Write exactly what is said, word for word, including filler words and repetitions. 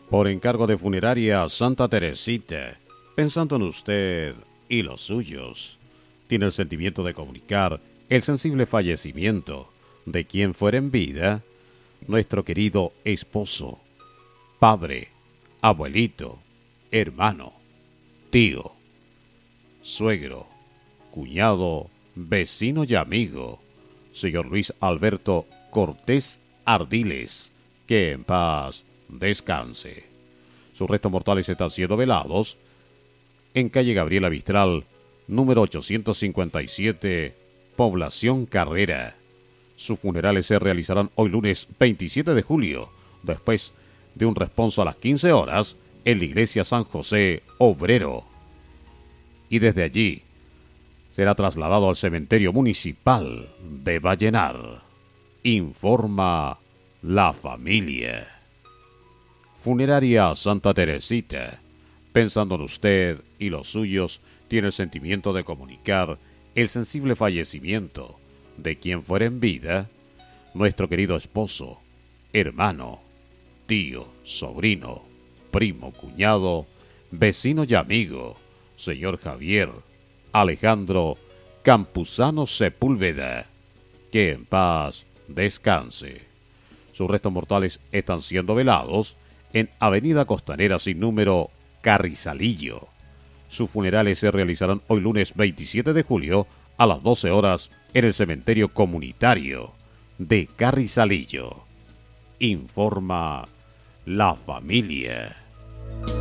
Por encargo de Funeraria Santa Teresita, pensando en usted y los suyos, tiene el sentimiento de comunicar el sensible fallecimiento de quien fuera en vida, nuestro querido esposo, padre, abuelito, hermano, tío, suegro, cuñado, vecino y amigo, señor Luis Alberto Cortés Ardiles, que en paz descanse. Sus restos mortales están siendo velados en calle Gabriela Mistral, número ochocientos cincuenta y siete, Población Carrera. Sus funerales se realizarán hoy lunes veintisiete de julio, después de un responso a las quince horas en la iglesia San José Obrero. Y desde allí será trasladado al cementerio municipal de Vallenar. Informa la familia. Funeraria Santa Teresita, pensando en usted y los suyos, tiene el sentimiento de comunicar el sensible fallecimiento de quien fuera en vida, nuestro querido esposo, hermano, tío, sobrino, primo, cuñado, vecino y amigo, señor Javier Alejandro Campuzano Sepúlveda, que en paz descanse. Sus restos mortales están siendo velados en Avenida Costanera sin número, Carrizalillo. Sus funerales se realizarán hoy lunes veintisiete de julio a las doce horas en el cementerio comunitario de Carrizalillo. Informa la familia.